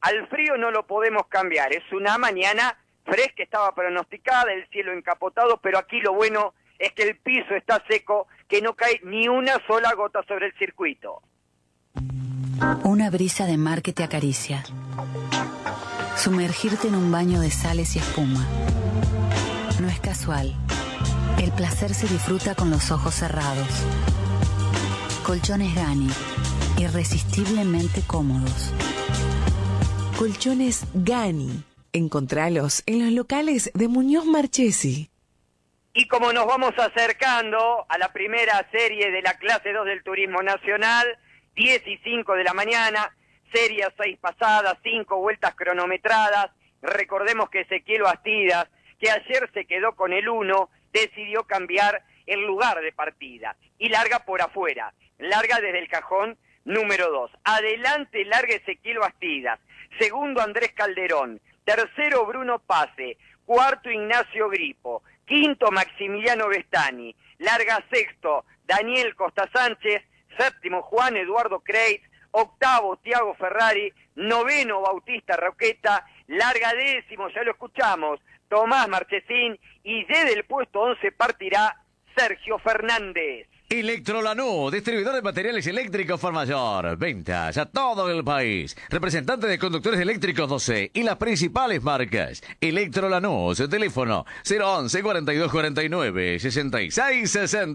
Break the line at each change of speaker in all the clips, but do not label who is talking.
Al frío no lo podemos cambiar, es una mañana fresca, estaba pronosticada, el cielo encapotado, pero aquí lo bueno es que el piso está seco, que no cae ni una sola gota sobre el circuito.
Una brisa de mar que te acaricia. Sumergirte en un baño de sales y espuma. No es casual. El placer se disfruta con los ojos cerrados. Colchones Gani, irresistiblemente cómodos.
Colchones Gani. Encontralos en los locales de Muñoz Marchesi.
Y como nos vamos acercando a la primera serie de la clase 2 del Turismo Nacional, 10 y 5 de la mañana, serie a 6 pasadas, 5 vueltas cronometradas. Recordemos que Ezequiel Bastidas, que ayer se quedó con el 1, decidió cambiar el lugar de partida y larga por afuera, larga desde el cajón número 2. Adelante larga Ezequiel Bastidas, segundo Andrés Calderón, tercero Bruno Pase, cuarto Ignacio Gripo, quinto Maximiliano Vestani, larga sexto Daniel Costa Sánchez, séptimo Juan Eduardo Kreitz, octavo Tiago Ferrari, noveno Bautista Roqueta, larga décimo, ya lo escuchamos, Tomás Marchesín, y desde el puesto 11 partirá Sergio Fernández.
Electrolanú, distribuidor de materiales eléctricos Farmayor. Ventas a todo el país. Representante de conductores eléctricos 12 y las principales marcas. Electrolanú, su teléfono 011 42 49 66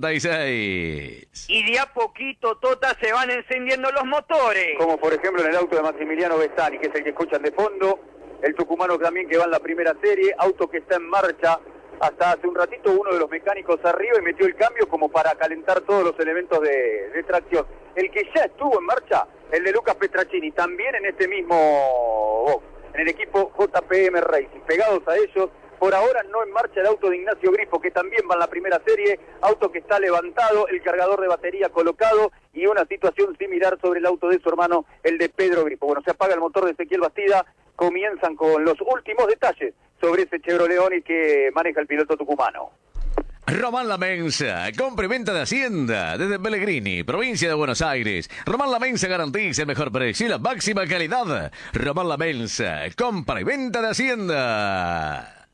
66.
Y de a poquito, Tota, se van encendiendo los motores.
Como por ejemplo en el auto de Maximiliano Vestani, que es el que escuchan de fondo. El tucumano también que va en la primera serie. Auto que está en marcha. Hasta hace un ratito uno de los mecánicos arriba y metió el cambio como para calentar todos los elementos de tracción. El que ya estuvo en marcha, el de Lucas Petracini, también en este mismo box, en el equipo JPM Racing. Pegados a ellos, por ahora no en marcha el auto de Ignacio Gripo, que también va en la primera serie, auto que está levantado, el cargador de batería colocado y una situación similar sobre el auto de su hermano, el de Pedro Gripo. Bueno, se apaga el motor de Ezequiel Bastida, comienzan con los últimos detalles sobre ese Chevrolet Onix que maneja el piloto tucumano.
Román La Mensa, compra y venta de Hacienda, desde Pellegrini, provincia de Buenos Aires. Román La Mensa garantiza el mejor precio y la máxima calidad. Román La Mensa, compra y venta de Hacienda.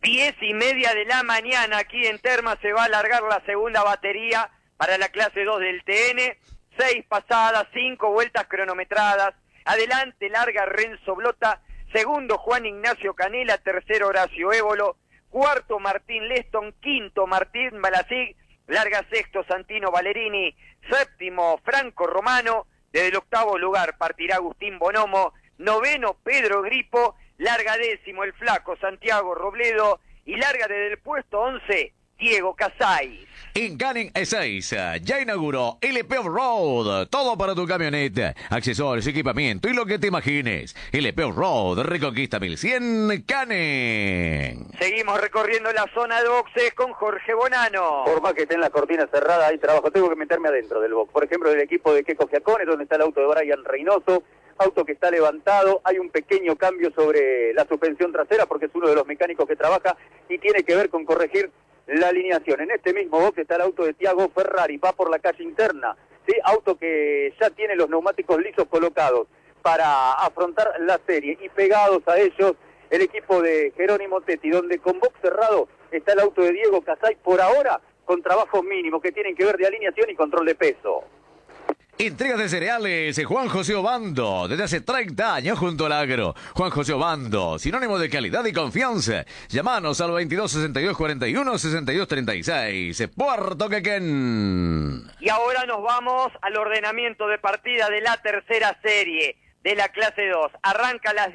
10:30 de la mañana, aquí en Terma se va a alargar la segunda batería para la clase 2 del TN. 6 pasadas, 5 vueltas cronometradas. Adelante larga Renzo Blota, segundo Juan Ignacio Canela, tercero Horacio Évolo, cuarto Martín Leston, quinto Martín Balasig, larga sexto Santino Valerini, séptimo Franco Romano, desde el octavo lugar partirá Agustín Bonomo, noveno Pedro Gripo, larga décimo el flaco Santiago Robledo y larga desde el puesto 11 Diego Casais.
En Canning E6 ya inauguró LP Off-Road, todo para tu camioneta, accesorios, equipamiento y lo que te imagines. LP Off-Road, Reconquista 1100, Canning.
Seguimos recorriendo la zona de boxes con Jorge Bonano.
Por más que esté en la cortina cerrada, hay trabajo. Tengo que meterme adentro del box. Por ejemplo, del equipo de Queco Giacones, donde está el auto de Brian Reynoso. Auto que está levantado. Hay un pequeño cambio sobre la suspensión trasera, porque es uno de los mecánicos que trabaja y tiene que ver con corregir la alineación. En este mismo box está el auto de Tiago Ferrari, va por la calle interna, ¿sí? Auto que ya tiene los neumáticos lisos colocados para afrontar la serie y pegados a ellos el equipo de Jerónimo Tetti, donde con box cerrado está el auto de Diego Casay, por ahora con trabajos mínimos que tienen que ver de alineación y control de peso.
Entregas de cereales, Juan José Obando, desde hace 30 años junto al agro. Juan José Obando, sinónimo de calidad y confianza. Llámanos al 22 62 41 62 36, Puerto Quequén.
Y ahora nos vamos al ordenamiento de partida de la tercera serie de la clase 2. Arranca a las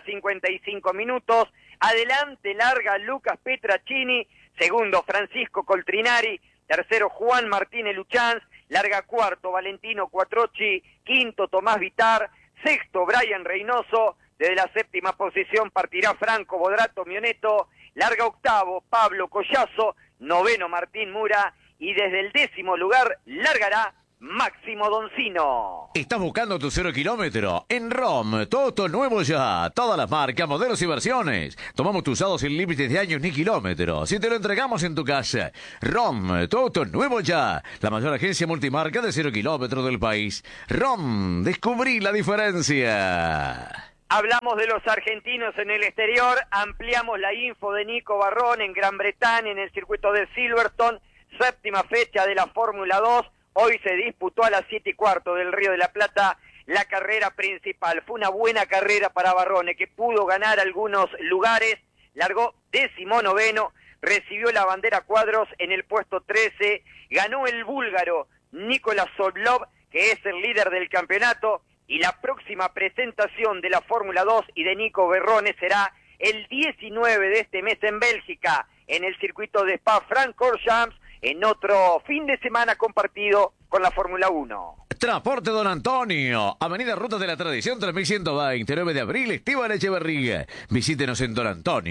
10:55. Adelante larga Lucas Petracini, segundo Francisco Coltrinari, tercero Juan Martínez Luchanz, larga cuarto Valentino Quattrocchi, quinto Tomás Vitar, sexto Brian Reynoso, desde la séptima posición partirá Franco Bodrato Mioneto, larga octavo Pablo Collazo, noveno Martín Mura y desde el 10º lugar largará Máximo Doncino.
¿Estás buscando tu 0 kilómetro? En ROM, todo nuevo ya. Todas las marcas, modelos y versiones. Tomamos tu usado sin límites de años ni kilómetros y te lo entregamos en tu casa. ROM, todo nuevo ya. La mayor agencia multimarca de 0 kilómetros del país. ROM, descubrí la diferencia.
Hablamos de los argentinos en el exterior, ampliamos la info de Nico Barrón en Gran Bretaña, en el circuito de Silverstone, séptima fecha de la Fórmula 2, hoy se disputó a las 7:15 del Río de la Plata la carrera principal. Fue una buena carrera para Barrone, que pudo ganar algunos lugares, largó 19º, recibió la bandera cuadros en el puesto 13, ganó el búlgaro Nicolás Soblov, que es el líder del campeonato, y la próxima presentación de la Fórmula 2 y de Nico Barrone será el 19 de este mes en Bélgica, en el circuito de Spa-Francorchamps, en otro fin de semana compartido con la Fórmula 1.
Transporte Don Antonio, Avenida Ruta de la Tradición 3120, 9 de abril, Esteban Echeverría. Visítenos en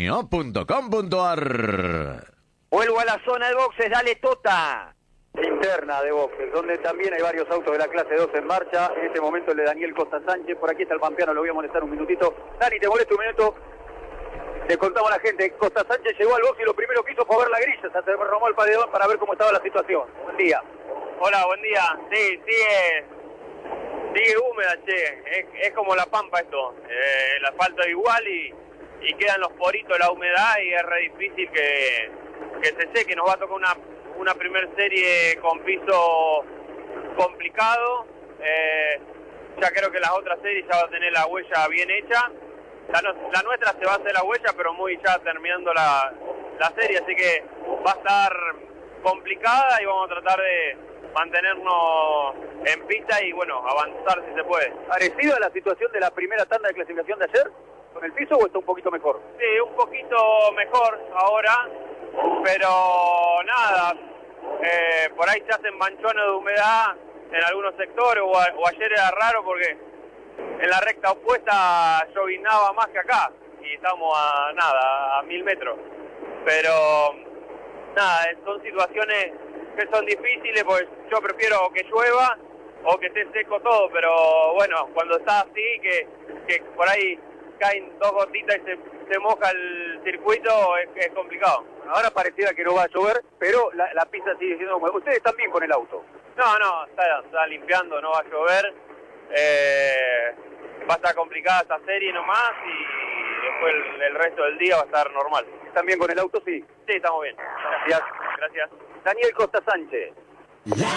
donantonio.com.ar.
Vuelvo a la zona de boxes, dale Tota.
Interna de boxes, donde también hay varios autos de la clase 2 en marcha. En este momento el de Daniel Costa Sánchez. Por aquí está el pampeano, lo voy a molestar un minutito. Dani, te molesto un minuto. Le contamos a la gente, Costa Sánchez llegó al box y lo primero que hizo fue ver la grilla. Se derramó el paredón para ver cómo estaba la situación. Buen día.
Hola, buen día. Sí, sigue húmeda, che. Es como la pampa esto. El asfalto es igual y quedan los poritos de la humedad y es re difícil que se seque. Nos va a tocar una primer serie con piso complicado. Ya creo que las otras series ya va a tener la huella bien hecha. La nuestra se va a hacer la huella, pero muy ya terminando la serie, así que va a estar complicada y vamos a tratar de mantenernos en pista y bueno, avanzar si se puede.
¿Parecido a la situación de la primera tanda de clasificación de ayer con el piso o está un poquito mejor?
Sí, un poquito mejor ahora, pero nada, por ahí se hacen manchones de humedad en algunos sectores o ayer era raro porque en la recta opuesta llovinaba más que acá y estamos a 1000 metros, pero nada, son situaciones que son difíciles porque yo prefiero que llueva o que esté seco todo, pero bueno, cuando está así, que por ahí caen 2 gotitas y se moja el circuito, es complicado.
Ahora pareciera que no va a llover, pero la pista sigue siendo húmeda. ¿Ustedes están bien con el auto?
No, está limpiando, no va a llover. Va a estar complicada esta serie nomás y después el resto del día va a estar normal.
¿Están bien con el auto? Sí.
Sí, estamos bien.
Gracias.
Gracias.
Daniel Costa Sánchez.